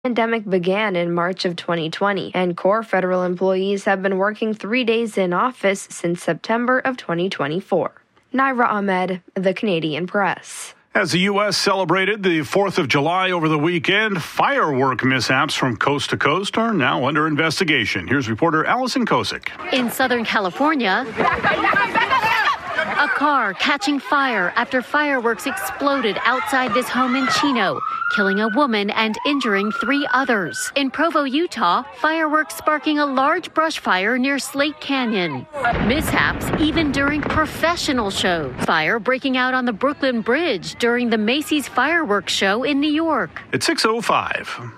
pandemic began in March of 2020, and core federal employees have been working 3 days in office since September of 2024. Naira Ahmed, The Canadian Press. As the U.S. celebrated the 4th of July over the weekend, firework mishaps from coast to coast are now under investigation. Here's reporter Allison Kosick. In Southern California, a car catching fire after fireworks exploded outside this home in Chino, killing a woman and injuring 3 others. In Provo, Utah, fireworks sparking a large brush fire near Slate Canyon. Mishaps even during professional shows. Fire breaking out on the Brooklyn Bridge during the Macy's fireworks show in New York. It's 6:05.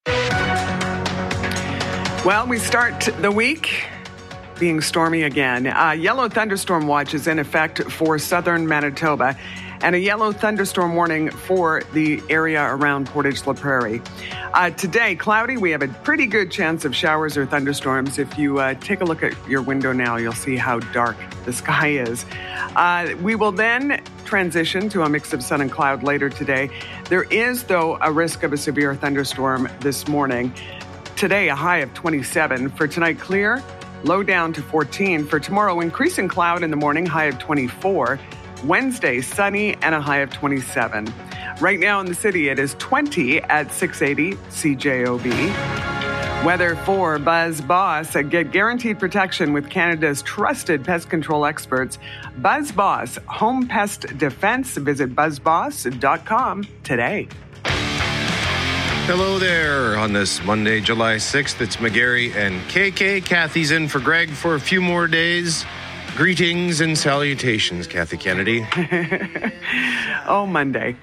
Well, we start the week being stormy again. Yellow thunderstorm watch is in effect for southern Manitoba, and a yellow thunderstorm warning for the area around Portage la Prairie. Today, cloudy. We have a pretty good chance of showers or thunderstorms. If you take a look at your window now, you'll see how dark the sky is. We will then transition to a mix of sun and cloud later today. There is, though, a risk of a severe thunderstorm this morning. Today, a high of 27. For tonight, clear. Low down to 14. For tomorrow, increasing cloud in the morning, high of 24. Wednesday, sunny and a high of 27. Right now in the city, it is 20 at 680 CJOB. Weather for Buzz Boss. Get guaranteed protection with Canada's trusted pest control experts. Buzz Boss, Home Pest Defense. Visit buzzboss.com today. Hello there. On this Monday, July 6th, it's McGarry and KK. Kathy's in for Greg for a few more days. Greetings and salutations, Kathy Kennedy. Oh, Monday.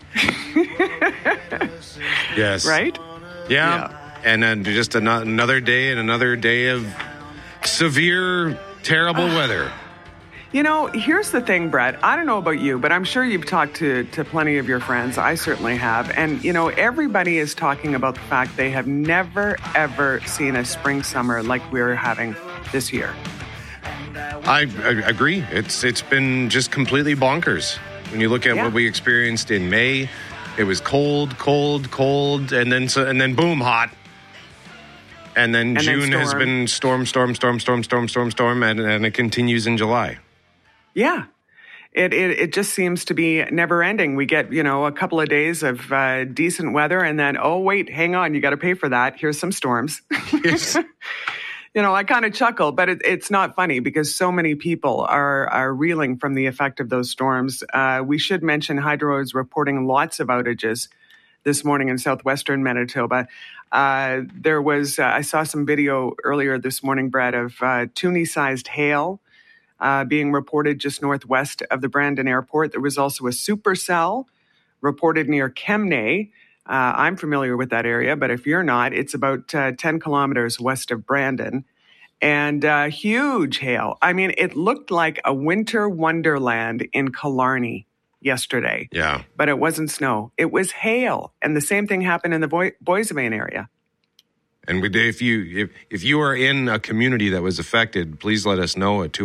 Yes. Right? Yeah. And then just another day and another day of severe, terrible weather. You know, here's the thing, Brett. I don't know about you, but I'm sure you've talked to plenty of your friends. I certainly have. And, you know, everybody is talking about the fact they have never, ever seen a spring summer like we're having this year. I agree. It's been just completely bonkers. When you look at what we experienced in May, it was cold, and then boom, hot. And then June has been storm, and it continues in July. Yeah. It just seems to be never ending. We get, a couple of days of decent weather and then, oh, wait, hang on, you got to pay for that. Here's some storms. Yes. I kind of chuckle, but it's not funny because so many people are reeling from the effect of those storms. We should mention Hydro is reporting lots of outages this morning in southwestern Manitoba. There was, I saw some video earlier this morning, Brett, of Toonie-sized hail being reported just northwest of the Brandon Airport. There was also a supercell reported near Kemnay. I'm familiar with that area, but if you're not, it's about 10 kilometers west of Brandon. And huge hail. I mean, it looked like a winter wonderland in Killarney yesterday. Yeah. But it wasn't snow. It was hail. And the same thing happened in the Boissevain area. And if you are in a community that was affected, please let us know at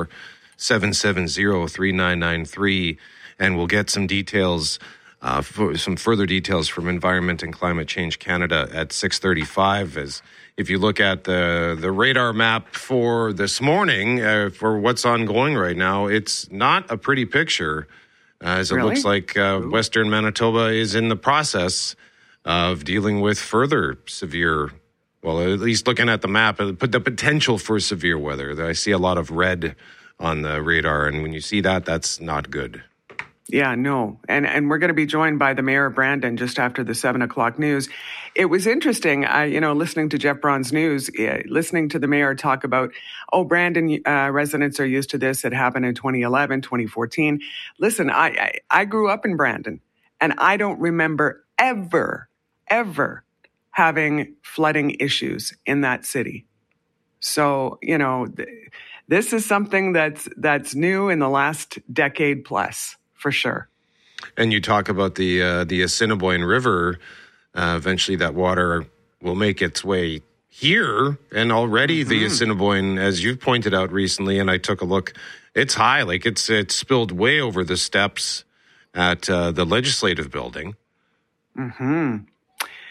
204-770-3993, and we'll get some details, some further details from Environment and Climate Change Canada at 6:35. As if you look at the radar map for this morning for what's ongoing right now, it's not a pretty picture. As it looks like Western Manitoba is in the process of dealing with further severe, well, at least looking at the map, the potential for severe weather. I see a lot of red on the radar, and when you see that, that's not good. Yeah, no. And we're going to be joined by the mayor of Brandon just after the 7 o'clock news. It was interesting, listening to Jeff Braun's news, listening to the mayor talk about, Brandon residents are used to this. It happened in 2011, 2014. Listen, I grew up in Brandon, and I don't remember ever having flooding issues in that city. So, this is something that's new in the last decade plus. For sure. And you talk about the Assiniboine River. Eventually, that water will make its way here, and already the Assiniboine, as you've pointed out recently, and I took a look, it's high. Like it's spilled way over the steps at the Legislative Building.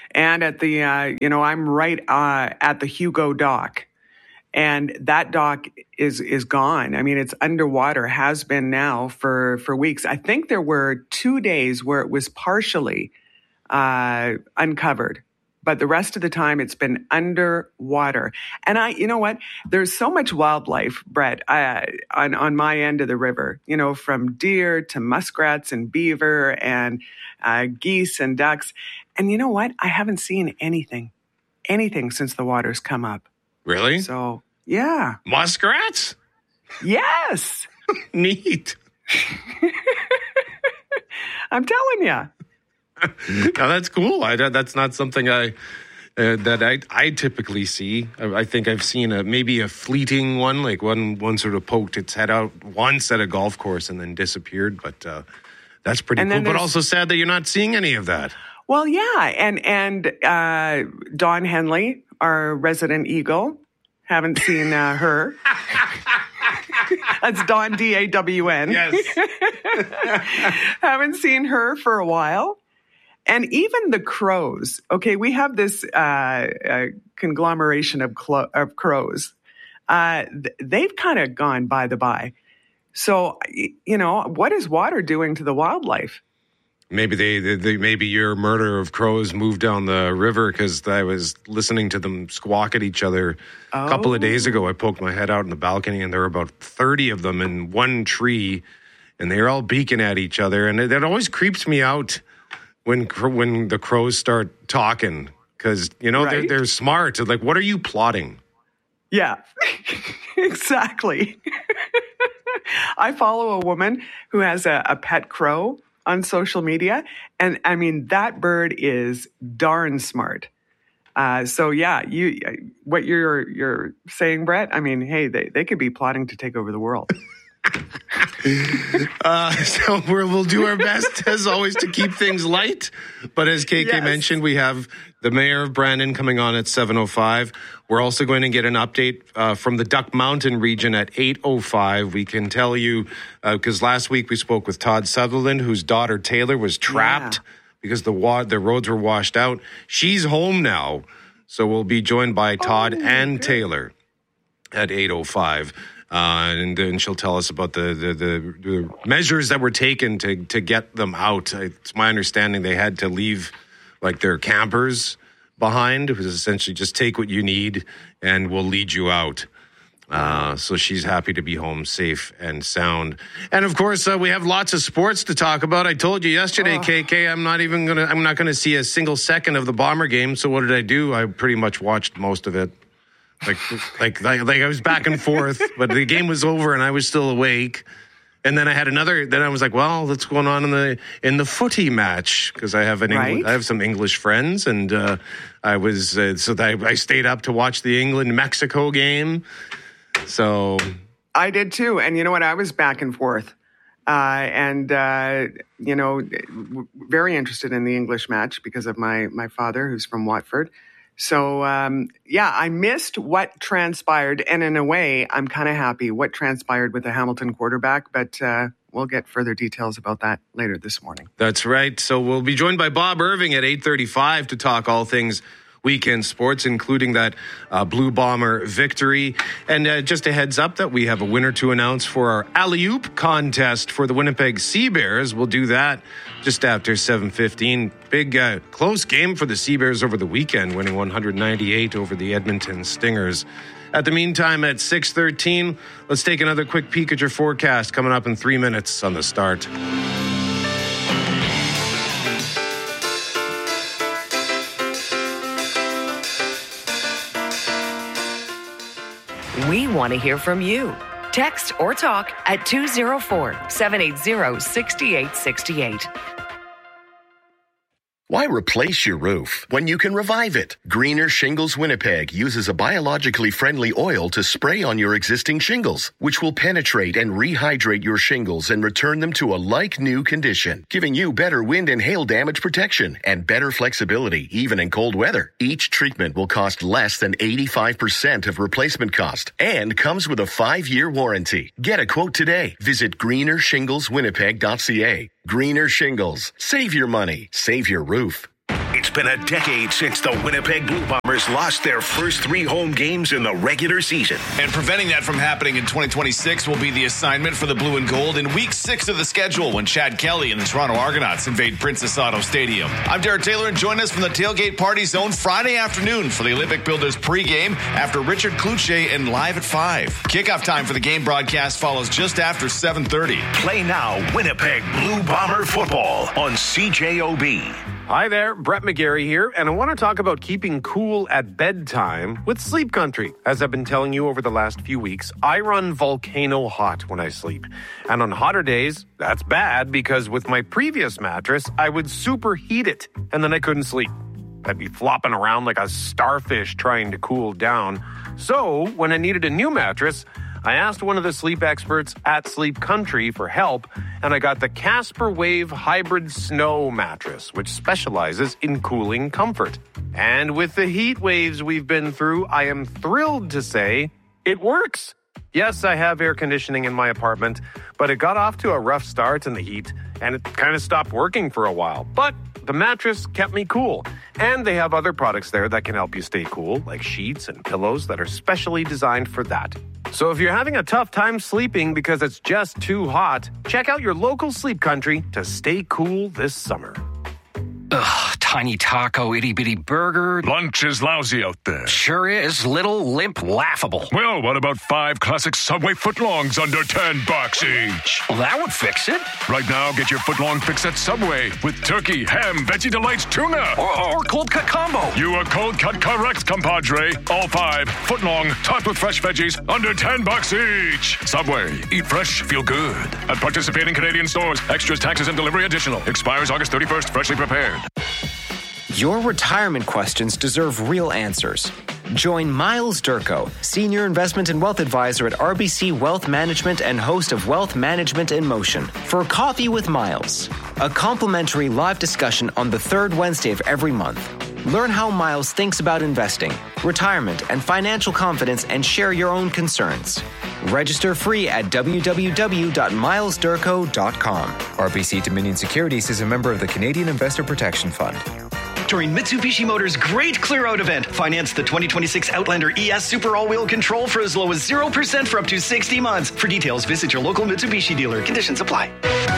And at the, I'm right at the Hugo dock. And that dock is gone. I mean, it's underwater, has been now for weeks. I think there were 2 days where it was partially uncovered, but the rest of the time it's been underwater. And you know what? There's so much wildlife, Brett, on my end of the river, from deer to muskrats and beaver and geese and ducks. And you know what? I haven't seen anything since the water's come up. Really? So, yeah. Muskrats? Yes. Neat. I'm telling you. No, that's cool. That's not something I typically see. I think I've seen maybe a fleeting one, like one sort of poked its head out once at a golf course and then disappeared. But that's pretty cool. But also sad that you're not seeing any of that. Well, yeah, and Dawn Henley, our resident eagle, haven't seen her. That's Dawn, D-A-W-N. Yes. Haven't seen her for a while. And even the crows. Okay, we have this conglomeration of crows. They've kind of gone by the by. So, what is water doing to the wildlife? Maybe maybe your murder of crows moved down the river, because I was listening to them squawk at each other a couple of days ago. I poked my head out in the balcony, and there were about 30 of them in one tree, and they were all beaking at each other. And it always creeps me out when the crows start talking, because right? they're smart. Like, what are you plotting? Yeah, exactly. I follow a woman who has a pet crow on social media, and I mean, that bird is darn smart. So yeah, what you're saying, Brett, I mean, hey, they could be plotting to take over the world. So we'll do our best, as always, to keep things light. But as KK mentioned, we have the mayor of Brandon coming on at 7:05. We're also going to get an update from the Duck Mountain region at 8:05. We can tell you, because last week we spoke with Todd Sutherland, whose daughter Taylor was trapped because the roads were washed out. She's home now. So we'll be joined by Todd and Taylor at 8:05. And then she'll tell us about the measures that were taken to get them out. It's my understanding they had to leave like their campers behind. It was essentially just take what you need and we'll lead you out. So she's happy to be home safe and sound. And of course, we have lots of sports to talk about. I told you yesterday, KK, I'm not gonna see a single second of the Bomber game. So what did I do? I pretty much watched most of it. Like I was back and forth, but the game was over and I was still awake. And then I had then I was like, well, what's going on in the footy match? Because I have I have some English friends, and I stayed up to watch the England-Mexico game. So I did too. And you know what? I was back and forth. Very interested in the English match because of my father, who's from Watford. So, I missed what transpired. And in a way, I'm kind of happy what transpired with the Hamilton quarterback. But we'll get further details about that later this morning. That's right. So we'll be joined by Bob Irving at 8:35 to talk all things weekend sports, including that Blue Bomber victory. And just a heads up that we have a winner to announce for our alley-oop contest for the Winnipeg Sea Bears. We'll do that just after 7:15. Big close game for the Sea Bears over the weekend, winning 198 over the Edmonton Stingers. At the meantime, at 6:13, let's take another quick peek at your forecast coming up in 3 minutes on The Start. We want to hear from you. Text or talk at 204-780-6868. Why replace your roof when you can revive it? Greener Shingles Winnipeg uses a biologically friendly oil to spray on your existing shingles, which will penetrate and rehydrate your shingles and return them to a like-new condition, giving you better wind and hail damage protection and better flexibility, even in cold weather. Each treatment will cost less than 85% of replacement cost and comes with a 5-year warranty. Get a quote today. Visit greenershingleswinnipeg.ca. Greener Shingles. Save your money. Save your roof. It's been a decade since the Winnipeg Blue Bombers lost their first 3 home games in the regular season. And preventing that from happening in 2026 will be the assignment for the Blue and Gold in Week 6 of the schedule when Chad Kelly and the Toronto Argonauts invade Princess Auto Stadium. I'm Derek Taylor, and join us from the Tailgate Party Zone Friday afternoon for the Olympic Builders pregame after Richard Cloutier and Live at 5. Kickoff time for the game broadcast follows just after 7:30. Play now Winnipeg Blue Bomber football on CJOB. Hi there, Brett McGarry here, and I want to talk about keeping cool at bedtime with Sleep Country. As I've been telling you over the last few weeks, I run volcano hot when I sleep. And on hotter days, that's bad because with my previous mattress, I would superheat it, and then I couldn't sleep. I'd be flopping around like a starfish trying to cool down. So, when I needed a new mattress, I asked one of the sleep experts at Sleep Country for help, and I got the Casper Wave Hybrid Snow mattress, which specializes in cooling comfort. And with the heat waves we've been through, I am thrilled to say it works. Yes, I have air conditioning in my apartment, but it got off to a rough start in the heat, and it kind of stopped working for a while. But the mattress kept me cool, and they have other products there that can help you stay cool, like sheets and pillows that are specially designed for that. So if you're having a tough time sleeping because it's just too hot, check out your local Sleep Country to stay cool this summer. Ugh, tiny taco, itty-bitty burger. Lunch is lousy out there. Sure is. Little, limp, laughable. Well, what about 5 classic Subway footlongs under $10 each? Well, that would fix it. Right now, get your footlong fix at Subway with turkey, ham, Veggie Delights, tuna. Or cold cut combo. You are cold cut correct, compadre. All 5 footlong, topped with fresh veggies, under $10 each. Subway. Eat fresh, feel good. At participating Canadian stores. Extras, taxes, and delivery additional. Expires August 31st. Freshly prepared. Your retirement questions deserve real answers. Join Miles Durko, Senior Investment and Wealth Advisor at RBC Wealth Management and host of Wealth Management in Motion, for Coffee with Miles, a complimentary live discussion on the 3rd Wednesday of every month. Learn how Miles thinks about investing, retirement, and financial confidence, and share your own concerns. Register free at www.milesdurko.com. RBC Dominion Securities is a member of the Canadian Investor Protection Fund. During Mitsubishi Motors' Great Clear Out event, finance the 2026 Outlander ES Super All-Wheel Control for as low as 0% for up to 60 months. For details, visit your local Mitsubishi dealer. Conditions apply.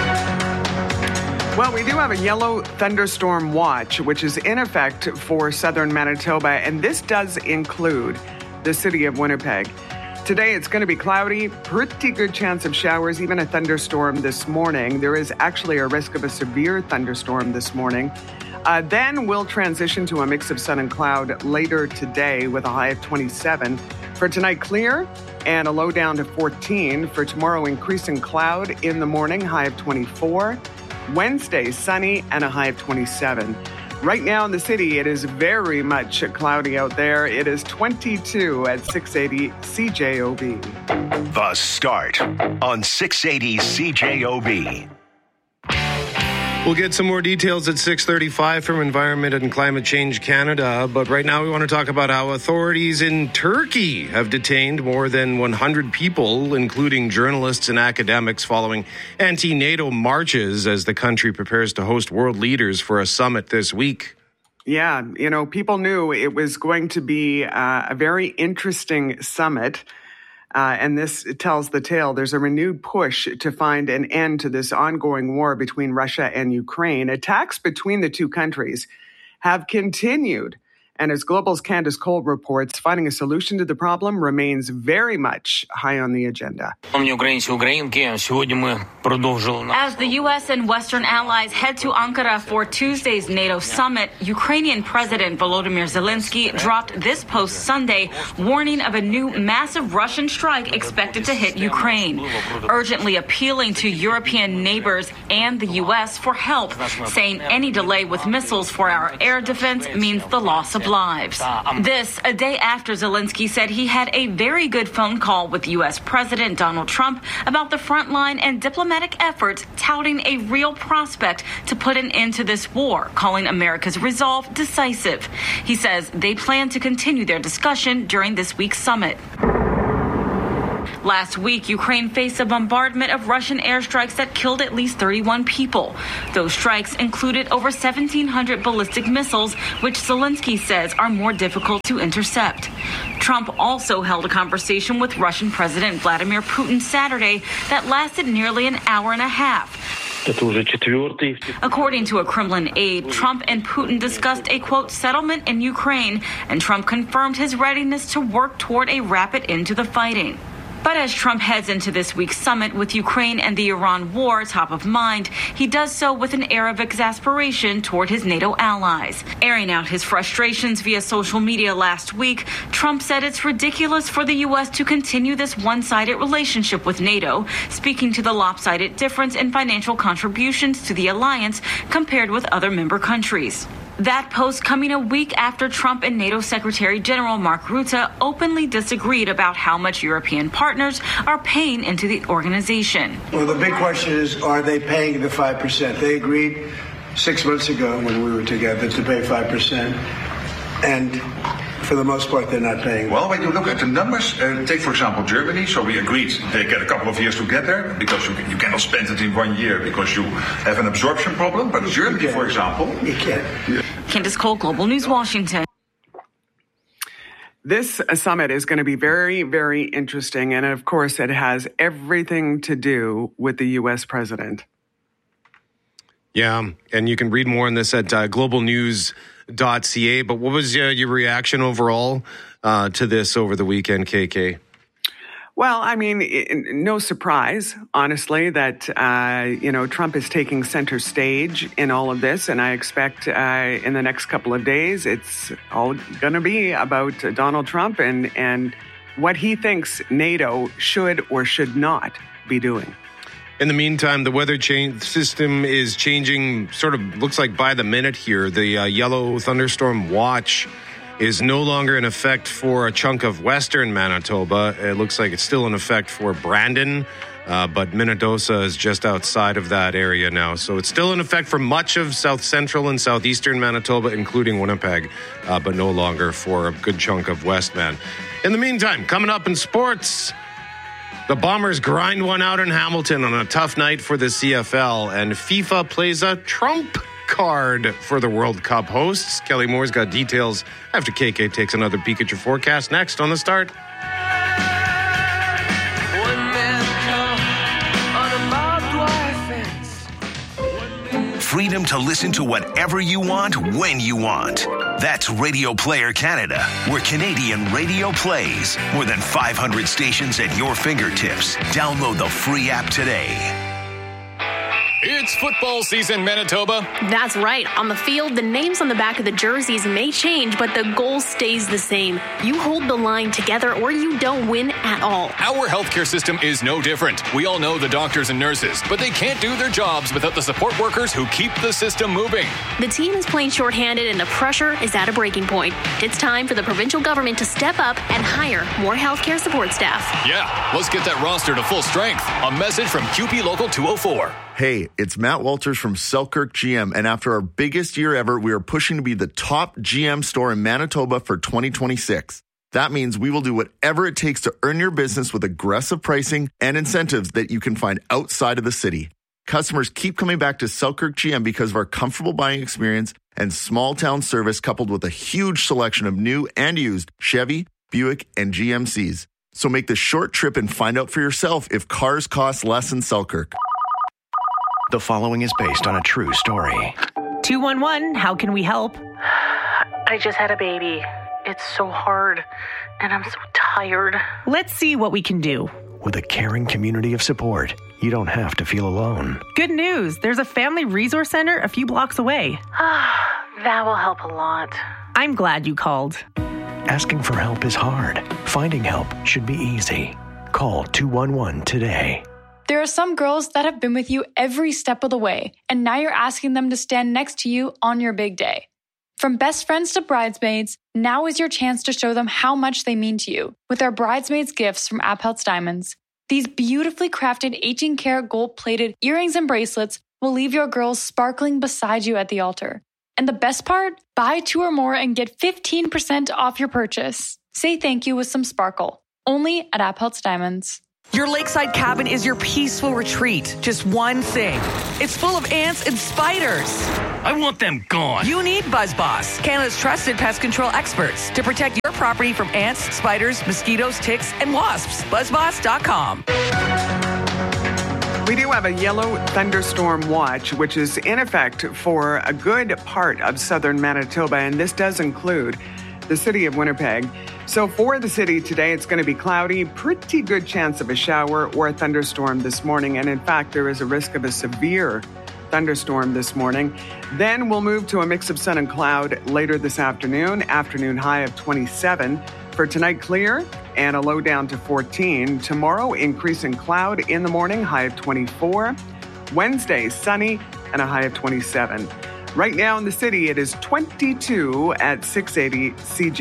Well, we do have a yellow thunderstorm watch, which is in effect for southern Manitoba, and this does include the city of Winnipeg. Today, it's going to be cloudy, pretty good chance of showers, even a thunderstorm this morning. There is actually a risk of a severe thunderstorm this morning. Then we'll transition to a mix of sun and cloud later today with a high of 27. For tonight, clear and a low down to 14. For tomorrow, increasing cloud in the morning, high of 24. Wednesday, sunny and a high of 27. Right now in the city, it is very much cloudy out there. It is 22 at 680 CJOB. The Start on 680 CJOB. We'll get some more details at 6:35 from Environment and Climate Change Canada. But right now we want to talk about how authorities in Turkey have detained more than 100 people, including journalists and academics, following anti-NATO marches as the country prepares to host world leaders for a summit this week. Yeah, people knew it was going to be a very interesting summit. And this tells the tale. There's a renewed push to find an end to this ongoing war between Russia and Ukraine. Attacks between the two countries have continued. And as Global's Candace Cole reports, finding a solution to the problem remains very much high on the agenda. As the U.S. and Western allies head to Ankara for Tuesday's NATO summit, Ukrainian President Volodymyr Zelensky dropped this post Sunday, warning of a new massive Russian strike expected to hit Ukraine, urgently appealing to European neighbors and the U.S. for help, saying any delay with missiles for our air defense means the loss of lives. This, a day after Zelensky said he had a very good phone call with U.S. President Donald Trump about the frontline and diplomatic efforts, touting a real prospect to put an end to this war, calling America's resolve decisive. He says they plan to continue their discussion during this week's summit. Last week, Ukraine faced a bombardment of Russian airstrikes that killed at least 31 people. Those strikes included over 1,700 ballistic missiles, which Zelensky says are more difficult to intercept. Trump also held a conversation with Russian President Vladimir Putin Saturday that lasted nearly an hour and a half. According to a Kremlin aide, Trump and Putin discussed a, quote, settlement in Ukraine, and Trump confirmed his readiness to work toward a rapid end to the fighting. But as Trump heads into this week's summit with Ukraine and the Iran war top of mind, he does so with an air of exasperation toward his NATO allies. Airing out his frustrations via social media last week, Trump said it's ridiculous for the U.S. to continue this one-sided relationship with NATO, speaking to the lopsided difference in financial contributions to the alliance compared with other member countries. That post coming a week after Trump and NATO Secretary General Mark Rutte openly disagreed about how much European partners are paying into the organization. Well, the big question is, are they paying the 5%? They agreed 6 months ago when we were together to pay 5%. And for the most part, they're not paying. Well, when you look at the numbers, take, for example, Germany. So we agreed they get a couple of years to get there because you cannot spend it in 1 year because you have an absorption problem. But Germany, for example, you can. Candace Cole, Global News, Washington. This summit is going to be very, very interesting. And of course, it has everything to do with the U.S. president. Yeah, and you can read more on this at globalnews.ca. But what was your reaction overall to this over the weekend, KK? Well, I mean, no surprise, honestly, that, Trump is taking center stage in all of this. And I expect in the next couple of days, it's all going to be about Donald Trump and what he thinks NATO should or should not be doing. In the meantime, the weather system is changing, sort of looks like by the minute here. The yellow thunderstorm watch is no longer in effect for a chunk of western Manitoba. It looks like it's still in effect for Brandon, but Minnedosa is just outside of that area now. So it's still in effect for much of south central and southeastern Manitoba, including Winnipeg, but no longer for a good chunk of Westman. In the meantime, coming up in sports, the Bombers grind one out in Hamilton on a tough night for the CFL, and FIFA plays a trump card for the World Cup hosts. Kelly Moore's got details after KK takes another peek at your forecast next on The Start. Freedom to listen to whatever you want, when you want. That's Radio Player Canada, where Canadian radio plays. More than 500 stations at your fingertips. Download the free app today. It's football season, Manitoba. That's right. On the field, the names on the back of the jerseys may change, but the goal stays the same. You hold the line together or you don't win at all. Our healthcare system is no different. We all know the doctors and nurses, but they can't do their jobs without the support workers who keep the system moving. The team is playing shorthanded and the pressure is at a breaking point. It's time for the provincial government to step up and hire more healthcare support staff. Yeah, let's get that roster to full strength. A message from QP Local 204. Hey, it's Matt Walters from Selkirk GM, and after our biggest year ever, we are pushing to be the top GM store in Manitoba for 2026. That means we will do whatever it takes to earn your business with aggressive pricing and incentives that you can find outside of the city. Customers keep coming back to Selkirk GM because of our comfortable buying experience and small town service coupled with a huge selection of new and used Chevy, Buick, and GMCs. So make the short trip and find out for yourself if cars cost less in Selkirk. The following is based on a true story. 211, how can we help? I just had a baby. It's so hard, and I'm so tired. Let's see what we can do. With a caring community of support, you don't have to feel alone. Good news. There's a family resource center a few blocks away. That will help a lot. I'm glad you called. Asking for help is hard. Finding help should be easy. Call 211 today. There are some girls that have been with you every step of the way, and now you're asking them to stand next to you on your big day. From best friends to bridesmaids, now is your chance to show them how much they mean to you with our bridesmaids gifts from Appeltz Diamonds. These beautifully crafted 18-karat gold-plated earrings and bracelets will leave your girls sparkling beside you at the altar. And the best part? Buy 2 or more and get 15% off your purchase. Say thank you with some sparkle. Only at Appeltz Diamonds. Your lakeside cabin is your peaceful retreat. Just one thing. It's full of ants and spiders. I want them gone. You need BuzzBoss, Canada's trusted pest control experts, to protect your property from ants, spiders, mosquitoes, ticks, and wasps. BuzzBoss.com. We do have a yellow thunderstorm watch, which is in effect for a good part of southern Manitoba, and this does include the city of Winnipeg. So for the city today, it's going to be cloudy, pretty good chance of a shower or a thunderstorm this morning. And in fact, there is a risk of a severe thunderstorm this morning. Then we'll move to a mix of sun and cloud later this afternoon high of 27. For tonight, clear and a low down to 14. Tomorrow, increasing cloud in the morning, high of 24. Wednesday, sunny and a high of 27. Right now in the city, it is 22 at 680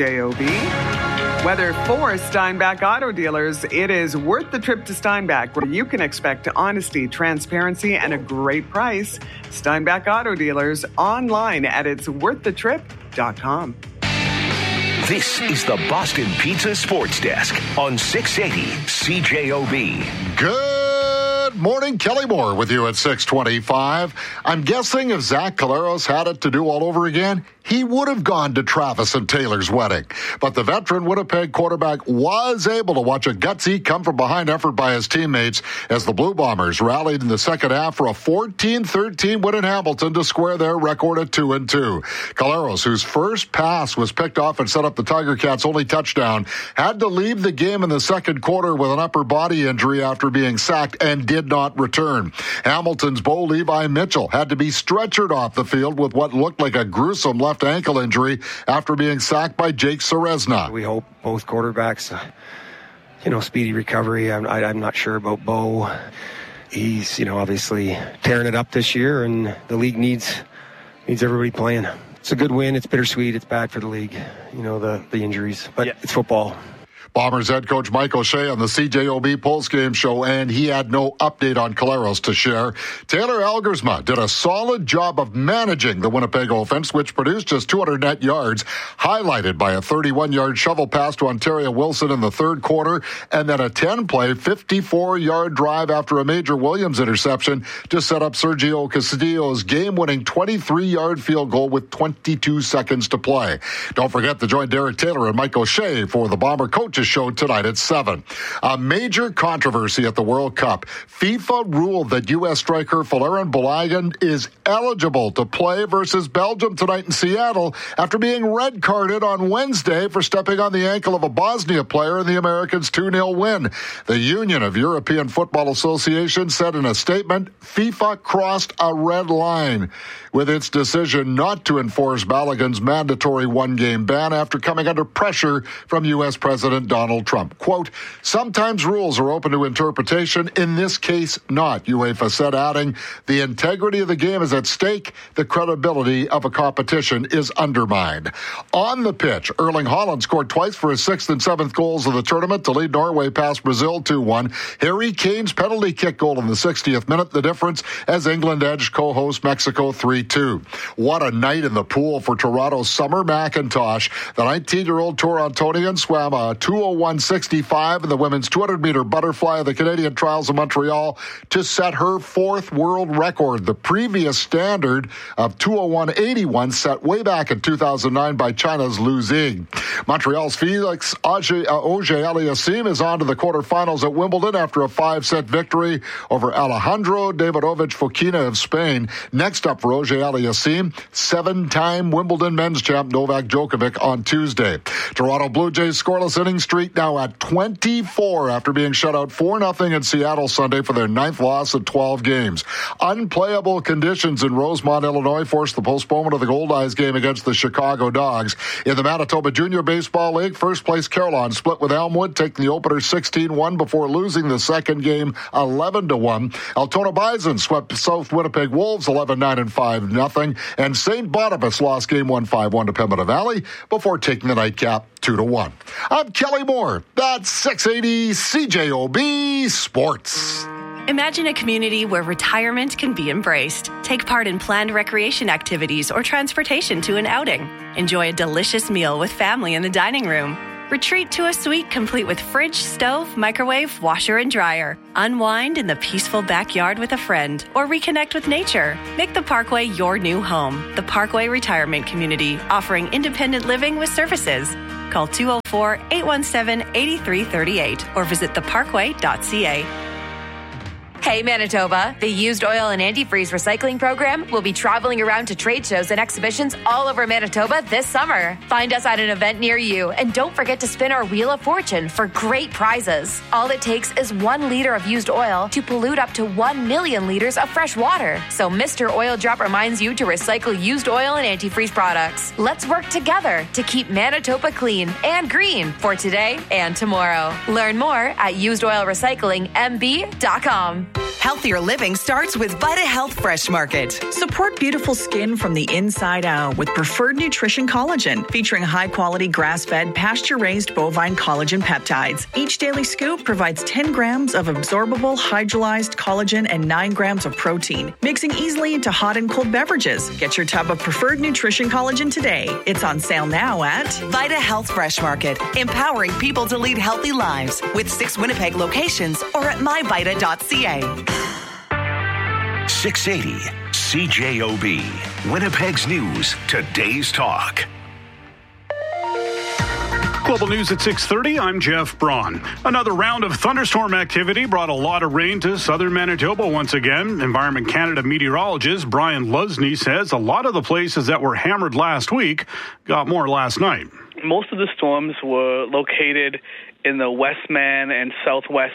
CJOB. Weather for Steinbach Auto Dealers. It is worth the trip to Steinbach, where you can expect honesty, transparency, and a great price. Steinbach Auto Dealers, online at itsworththetrip.com. This is the Boston Pizza Sports Desk on 680 CJOB. Good morning, Kelly Moore with you at 6:25. I'm guessing if Zach Collaros had it to do all over again, he would have gone to Travis and Taylor's wedding. But the veteran Winnipeg quarterback was able to watch a gutsy come-from-behind effort by his teammates as the Blue Bombers rallied in the second half for a 14-13 win in Hamilton to square their record at 2-2. Collaros, whose first pass was picked off and set up the Tiger Cats' only touchdown, had to leave the game in the second quarter with an upper body injury after being sacked and did not return. Hamilton's Bo Levi Mitchell had to be stretchered off the field with what looked like a gruesome left ankle injury after being sacked by Jake Serezna. We hope both quarterbacks, speedy recovery. I'm not sure about Bo. He's, obviously tearing it up this year, and the league needs everybody playing. It's a good win. It's bittersweet. It's bad for the league, the injuries, but It's football. Bombers head coach Mike O'Shea on the CJOB postgame show, and he had no update on Collaros to share. Taylor Algersma did a solid job of managing the Winnipeg offense, which produced just 200 net yards, highlighted by a 31-yard shovel pass to Ontario Wilson in the third quarter, and then a 10-play, 54-yard drive after a Major Williams interception to set up Sergio Castillo's game-winning 23-yard field goal with 22 seconds to play. Don't forget to join Derek Taylor and Mike O'Shea for the Bomber Coaches Show tonight at 7. A major controversy at the World Cup. FIFA ruled that U.S. striker Folarin Balogun is eligible to play versus Belgium tonight in Seattle after being red carded on Wednesday for stepping on the ankle of a Bosnia player in the Americans' 2-0 win. The Union of European Football Associations said in a statement, FIFA crossed a red line with its decision not to enforce Balogun's mandatory one-game ban after coming under pressure from U.S. President Donald Trump. Quote, sometimes rules are open to interpretation. In this case, not, UEFA said, adding, the integrity of the game is at stake. The credibility of a competition is undermined. On the pitch, Erling Haaland scored twice for his 6th and 7th goals of the tournament to lead Norway past Brazil 2-1. Harry Kane's penalty kick goal in the 60th minute, the difference as England edged co-host Mexico 3-2. What a night in the pool for Toronto's Summer McIntosh. The 19-year-old Torontonian swam a 2:01.65 in the women's 200-meter butterfly of the Canadian Trials of Montreal to set her 4th world record. The previous standard of 2:01.81 set way back in 2009 by China's Lu Xing. Montreal's Felix Auger-Aliassime is on to the quarterfinals at Wimbledon after a 5-set victory over Alejandro Davidovich Fokina of Spain. Next up for Auger-Aliassime, 7-time Wimbledon men's champ Novak Djokovic on Tuesday. Toronto Blue Jays scoreless inning streak now at 24 after being shut out 4-0 in Seattle Sunday for their 9th loss in 12 games. Unplayable conditions in Rosemont, Illinois forced the postponement of the Goldeyes game against the Chicago Dogs. In the Manitoba Junior Baseball League, first place Carillon split with Elmwood, taking the opener 16-1 before losing the second game 11-1. Altona Bison swept South Winnipeg Wolves 11-9 and 5-0, and St. Boniface lost game 1 5-1 to Pembina Valley before taking the nightcap 2-1. I'm Kelly Moore. That's 680 CJOB Sports. Imagine a community where retirement can be embraced. Take part in planned recreation activities or transportation to an outing. Enjoy a delicious meal with family in the dining room. Retreat to a suite complete with fridge, stove, microwave, washer, and dryer. Unwind in the peaceful backyard with a friend or reconnect with nature. Make the Parkway your new home. The Parkway Retirement Community, offering independent living with services. Call 204-817-8338 or visit theparkway.ca. Hey Manitoba, the Used Oil and Antifreeze Recycling Program will be traveling around to trade shows and exhibitions all over Manitoba this summer. Find us at an event near you and don't forget to spin our Wheel of Fortune for great prizes. All it takes is 1 liter of used oil to pollute up to 1 million liters of fresh water. So Mr. Oil Drop reminds you to recycle used oil and antifreeze products. Let's work together to keep Manitoba clean and green for today and tomorrow. Learn more at usedoilrecyclingmb.com. Healthier living starts with Vita Health Fresh Market. Support beautiful skin from the inside out with Preferred Nutrition Collagen, featuring high-quality grass-fed, pasture-raised bovine collagen peptides. Each daily scoop provides 10 grams of absorbable hydrolyzed collagen and 9 grams of protein, mixing easily into hot and cold beverages. Get your tub of Preferred Nutrition Collagen today. It's on sale now at Vita Health Fresh Market, empowering people to lead healthy lives with 6 Winnipeg locations or at myvita.ca. 680 CJOB, Winnipeg's News, today's talk. Global News at 6:30. I'm Jeff Braun. Another round of thunderstorm activity brought a lot of rain to southern Manitoba once again. Environment Canada meteorologist Brian Lusney says a lot of the places that were hammered last week got more last night. Most of the storms were located in the Westman and southwest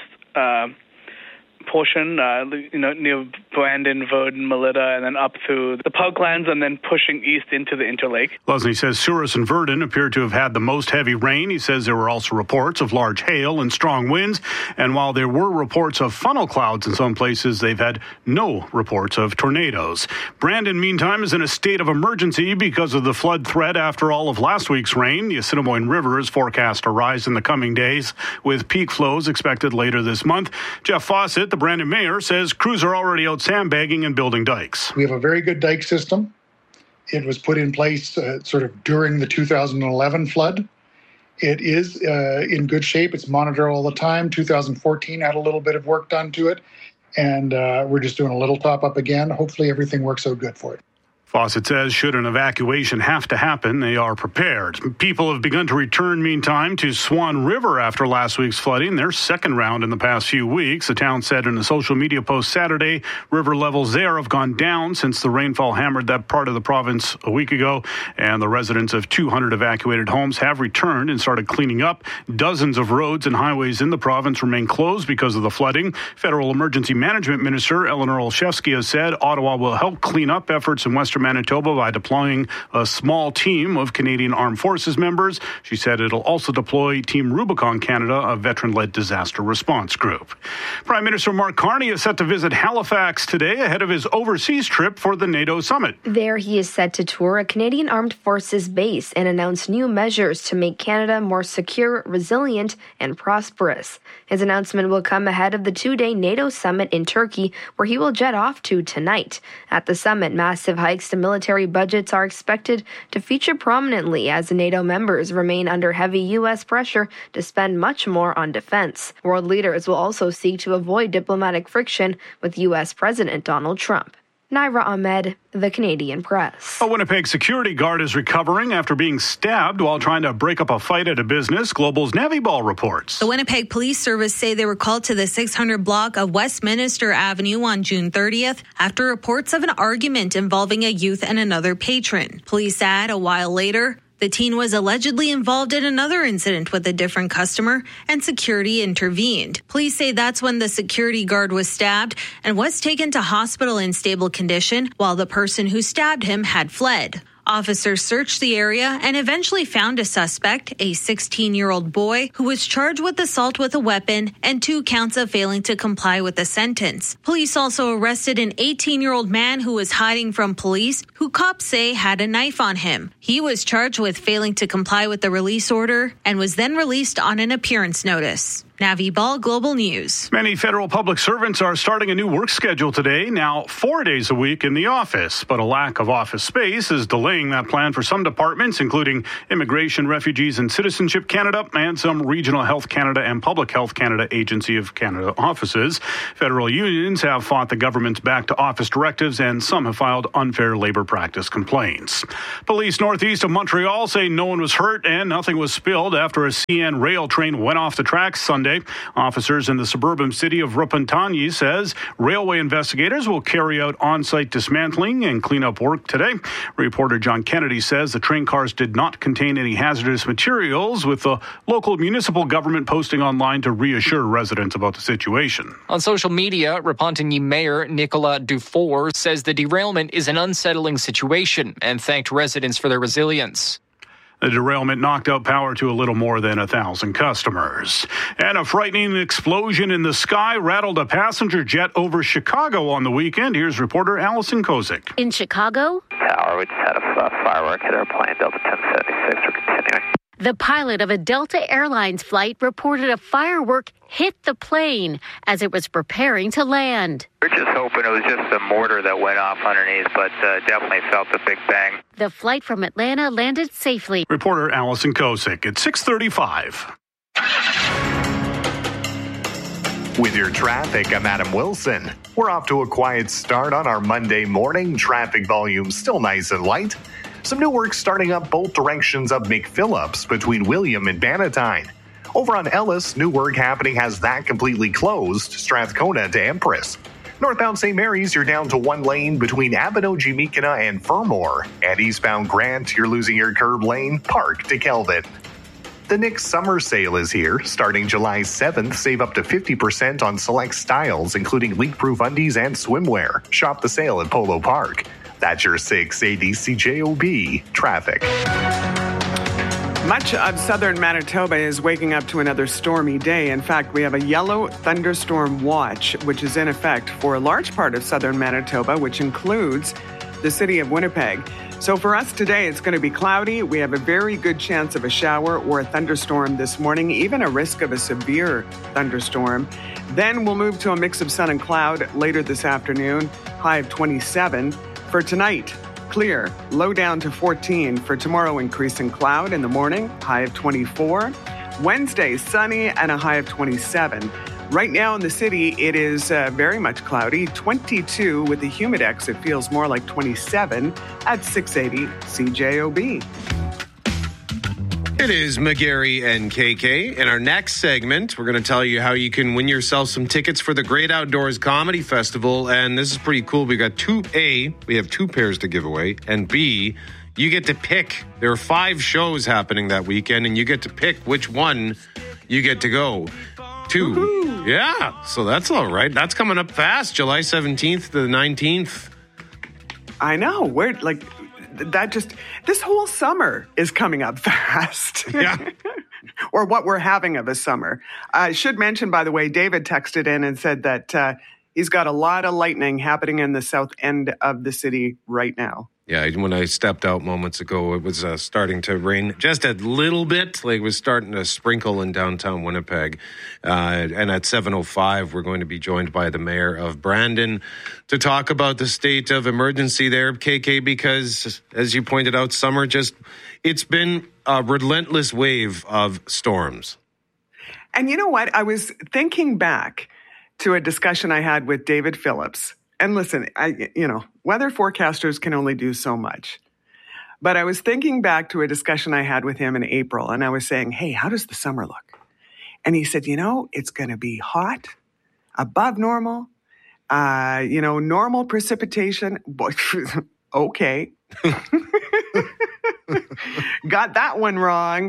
portion, near Brandon, Virden, Melita, and then up through the Parklands and then pushing east into the Interlake. Lusney says Souris and Virden appear to have had the most heavy rain. He says there were also reports of large hail and strong winds. And while there were reports of funnel clouds in some places, they've had no reports of tornadoes. Brandon, meantime, is in a state of emergency because of the flood threat after all of last week's rain. The Assiniboine River is forecast to rise in the coming days, with peak flows expected later this month. Jeff Fawcett, the Brandon mayor, says crews are already out sandbagging and building dikes. We have a very good dike system. It was put in place sort of during the 2011 flood. It is in good shape. It's monitored all the time. 2014 had a little bit of work done to it, and we're just doing a little top-up again. Hopefully everything works out good for it. Fawcett says should an evacuation have to happen, they are prepared. People have begun to return, meantime, to Swan River after last week's flooding, their second round in the past few weeks. The town said in a social media post Saturday, river levels there have gone down since the rainfall hammered that part of the province a week ago, and the residents of 200 evacuated homes have returned and started cleaning up. Dozens of roads and highways in the province remain closed because of the flooding. Federal Emergency Management Minister Eleanor Olszewski has said Ottawa will help clean up efforts in Western Manitoba by deploying a small team of Canadian Armed Forces members. She said it'll also deploy Team Rubicon Canada, a veteran-led disaster response group. Prime Minister Mark Carney is set to visit Halifax today ahead of his overseas trip for the NATO summit. There he is set to tour a Canadian Armed Forces base and announce new measures to make Canada more secure, resilient, and prosperous. His announcement will come ahead of the 2-day NATO summit in Turkey, where he will jet off to tonight. At the summit, massive hikes to military budgets are expected to feature prominently as NATO members remain under heavy U.S. pressure to spend much more on defense. World leaders will also seek to avoid diplomatic friction with U.S. President Donald Trump. Naira Ahmed, The Canadian Press. A Winnipeg security guard is recovering after being stabbed while trying to break up a fight at a business. Global's Navi Ball reports. The Winnipeg Police Service say they were called to the 600 block of Westminster Avenue on June 30th after reports of an argument involving a youth and another patron. Police add a while later, the teen was allegedly involved in another incident with a different customer, and security intervened. Police say that's when the security guard was stabbed and was taken to hospital in stable condition, while the person who stabbed him had fled. Officers searched the area and eventually found a suspect, a 16-year-old boy, who was charged with assault with a weapon and 2 counts of failing to comply with a sentence. Police also arrested an 18-year-old man who was hiding from police, who cops say had a knife on him. He was charged with failing to comply with the release order and was then released on an appearance notice. Navi Ball, Global News. Many federal public servants are starting a new work schedule today, now 4 days a week in the office. But a lack of office space is delaying that plan for some departments, including Immigration, Refugees and Citizenship Canada and some Regional Health Canada and Public Health Canada Agency of Canada offices. Federal unions have fought the government's back-to-office directives, and some have filed unfair labor practice complaints. Police northeast of Montreal say no one was hurt and nothing was spilled after a CN rail train went off the tracks Sunday. Officers in the suburban city of Repentigny says railway investigators will carry out on-site dismantling and cleanup work today. Reporter John Kennedy says the train cars did not contain any hazardous materials, with the local municipal government posting online to reassure residents about the situation. On social media, Repentigny Mayor Nicolas Dufour says the derailment is an unsettling situation and thanked residents for their resilience. The derailment knocked out power to a little more than 1,000 customers. And a frightening explosion in the sky rattled a passenger jet over Chicago on the weekend. Here's reporter Allison Kozik. In Chicago? Tower, we just had a firework hit our plane, Delta 1076. We're continuing. The pilot of a Delta Airlines flight reported a firework hit the plane as it was preparing to land. We're just hoping it was just a mortar that went off underneath, but definitely felt the big bang. The flight from Atlanta landed safely. Reporter Allison Kozik at 6:35. With your traffic, I'm Adam Wilson. We're off to a quiet start on our Monday morning. Traffic volume still nice and light. Some new work starting up both directions of McPhillips between William and Bannatyne. Over on Ellis, new work happening has that completely closed, Strathcona to Empress. Northbound St. Mary's, you're down to one lane between Abino-Jimikina and Fermor. And eastbound Grant, you're losing your curb lane, Park to Kelvin. The Nick Summer Sale is here. Starting July 7th, save up to 50% on select styles, including leak-proof undies and swimwear. Shop the sale at Polo Park. That's your 680 CJOB traffic. Much of southern Manitoba is waking up to another stormy day. In fact, we have a yellow thunderstorm watch, which is in effect for a large part of southern Manitoba, which includes the city of Winnipeg. So for us today, it's going to be cloudy. We have a very good chance of a shower or a thunderstorm this morning, even a risk of a severe thunderstorm. Then we'll move to a mix of sun and cloud later this afternoon, high of 27. For tonight, clear, low down to 14. For tomorrow, increasing cloud in the morning, high of 24. Wednesday, sunny and a high of 27. Right now in the city, it is very much cloudy, 22 with the humidex. It feels more like 27 at 680 CJOB. It is McGarry and KK. In our next segment, we're going to tell you how you can win yourself some tickets for the Great Outdoors Comedy Festival. And this is pretty cool. We have two pairs to give away. And B, you get to pick. There are 5 shows happening that weekend, and you get to pick which one you get to go to. Woo-hoo. Yeah, so that's all right. That's coming up fast, July 17th to the 19th. I know. We're like... this whole summer is coming up fast. Yeah. Or what we're having of a summer. I should mention, by the way, David texted in and said that he's got a lot of lightning happening in the south end of the city right now. Yeah, when I stepped out moments ago, it was starting to rain just a little bit. Like it was starting to sprinkle in downtown Winnipeg. And at 7:05, we're going to be joined by the mayor of Brandon to talk about the state of emergency there, KK, because as you pointed out, summer it's been a relentless wave of storms. And you know what? I was thinking back to a discussion I had with David Phillips. And listen, weather forecasters can only do so much. But I was thinking back to a discussion I had with him in April, and I was saying, hey, how does the summer look? And he said, it's going to be hot, above normal, normal precipitation. Okay. Got that one wrong.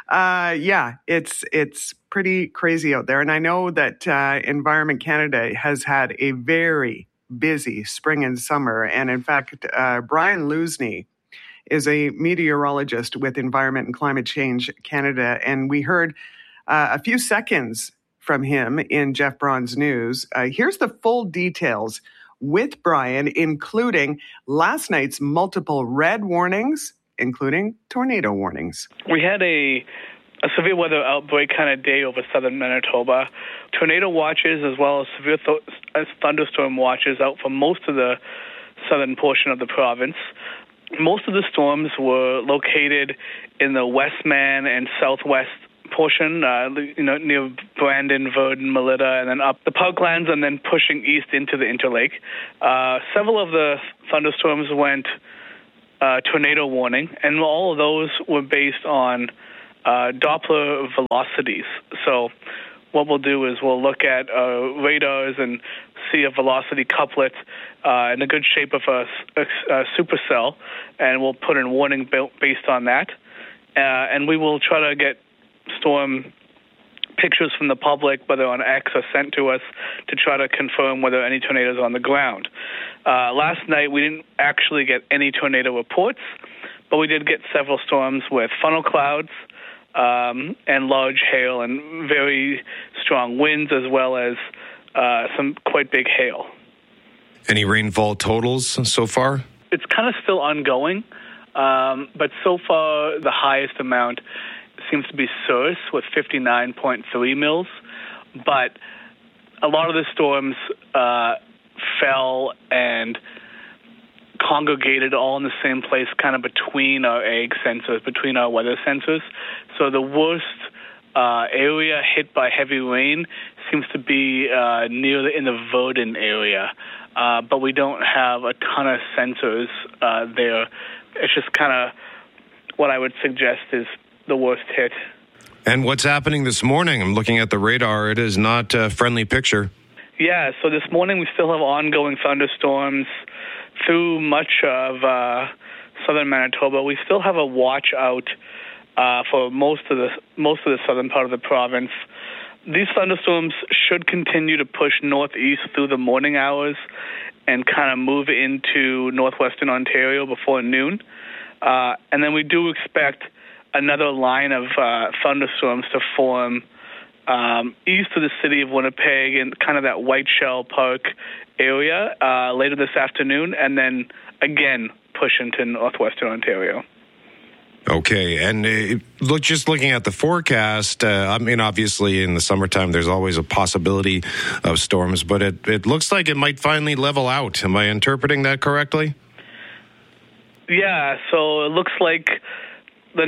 It's pretty crazy out there. And I know that Environment Canada has had a very busy spring and summer. And in fact, Brian Lusney is a meteorologist with Environment and Climate Change Canada. And we heard a few seconds from him in Jeff Braun's news. Here's the full details with Brian, including last night's multiple red warnings, including tornado warnings. We had a a severe weather outbreak kind of day over southern Manitoba. Tornado watches as well as severe thunderstorm watches out for most of the southern portion of the province. Most of the storms were located in the Westman and southwest portion, near Brandon, Virden, Melita, and then up the Parklands, and then pushing east into the Interlake. Several of the thunderstorms went tornado warning, and all of those were based on Doppler velocities. So what we'll do is we'll look at radars and see a velocity couplet in a good shape of a supercell, and we'll put in warning based on that. And we will try to get storm pictures from the public, whether on X or sent to us, to try to confirm whether any tornadoes are on the ground. Last night, we didn't actually get any tornado reports, but we did get several storms with funnel clouds, and large hail and very strong winds, as well as some quite big hail. Any rainfall totals so far? It's kind of still ongoing, but so far the highest amount seems to be Souris with 59.3 mils, but a lot of the storms fell and congregated all in the same place, kind of between our ag sensors, between our weather sensors. So the worst area hit by heavy rain seems to be in the Virden area, but we don't have a ton of sensors there. It's just kind of what I would suggest is the worst hit. And what's happening this morning? I'm looking at the radar. It is not a friendly picture. Yeah, so this morning we still have ongoing thunderstorms through much of southern Manitoba. We still have a watch out for most of the southern part of the province. These thunderstorms should continue to push northeast through the morning hours and kind of move into northwestern Ontario before noon. And then we do expect another line of thunderstorms to form east of the city of Winnipeg and kind of that White Shell Park area later this afternoon, and then again push into northwestern Ontario. Okay, and just looking at the forecast, obviously in the summertime there's always a possibility of storms, but it looks like it might finally level out. Am I interpreting that correctly? Yeah, so it looks like the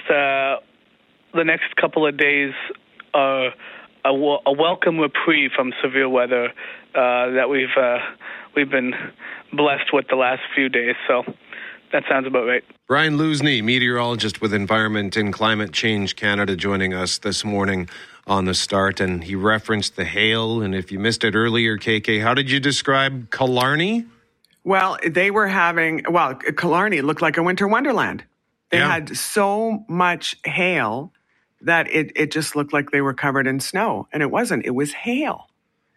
next couple of days are a welcome reprieve from severe weather that we've been blessed with the last few days. So that sounds about right. Brian Lusney, meteorologist with Environment and Climate Change Canada, joining us this morning on The Start. And he referenced the hail. And if you missed it earlier, KK, how did you describe Killarney? Well, Killarney looked like a winter wonderland. They had so much hail that it just looked like they were covered in snow. And it wasn't. It was hail.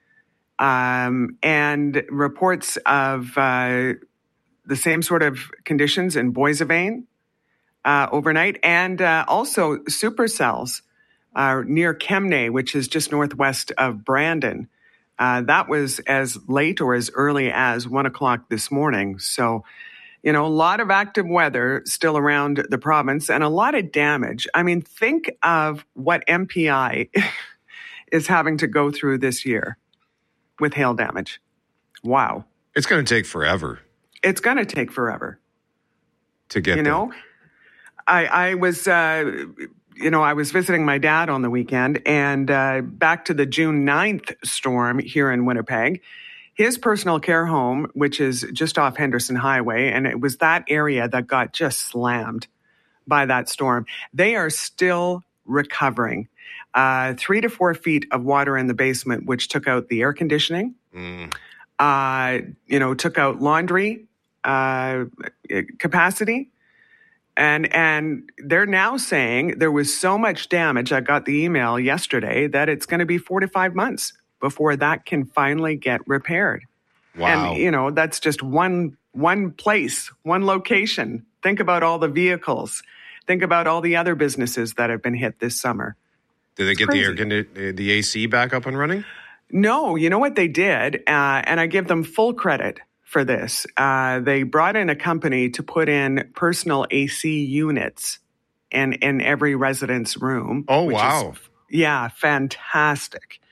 And reports of the same sort of conditions in Boissevain overnight, and also supercells near Kemnay, which is just northwest of Brandon. That was as late or as early as 1 o'clock this morning. So, a lot of active weather still around the province and a lot of damage. I mean, think of what MPI is having to go through this year with hail damage. Wow. It's going to take forever. It's going to take forever to get there. I was visiting my dad on the weekend, and back to the June 9th storm here in Winnipeg. His personal care home, which is just off Henderson Highway, and it was that area that got just slammed by that storm. They are still recovering. 3 to 4 feet of water in the basement, which took out the air conditioning, took out laundry capacity. And they're now saying there was so much damage, I got the email yesterday, that it's going to be 4 to 5 months before that can finally get repaired. Wow. And, that's just one place, one location. Think about all the vehicles. Think about all the other businesses that have been hit this summer. Did they get the AC back up and running? No, you know what they did, and I give them full credit for this. They brought in a company to put in personal AC units in every resident's room. Oh, wow. Fantastic.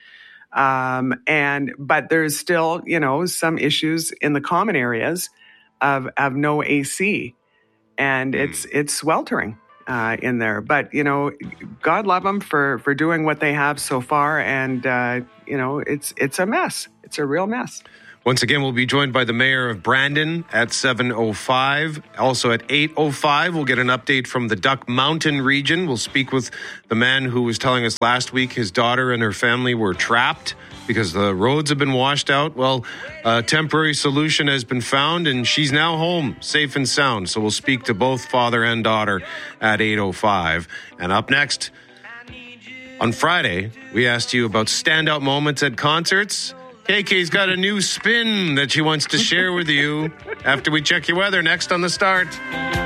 But there's still, some issues in the common areas of no AC, and it's sweltering in there. But, God love them for doing what they have so far. And, it's a mess. It's a real mess. Once again, we'll be joined by the mayor of Brandon at 7:05. Also at 8:05, we'll get an update from the Duck Mountain region. We'll speak with the man who was telling us last week his daughter and her family were trapped because the roads have been washed out. Well, a temporary solution has been found, and she's now home, safe and sound. So we'll speak to both father and daughter at 8:05. And up next, on Friday, we asked you about standout moments at concerts. KK's got a new spin that she wants to share with you after we check your weather next on The Start.